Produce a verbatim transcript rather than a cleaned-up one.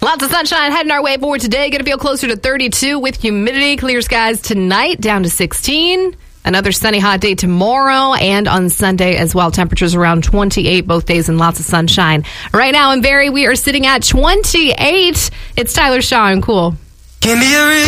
Lots of sunshine heading our way forward today. Going to feel closer to thirty-two with humidity. Clear skies tonight, down to sixteen. Another sunny, hot day tomorrow and on Sunday as well. Temperatures around twenty-eight both days and lots of sunshine. Right now in Barrie, we are sitting at twenty-eight. It's Tyler Shaw and Cool. Give me a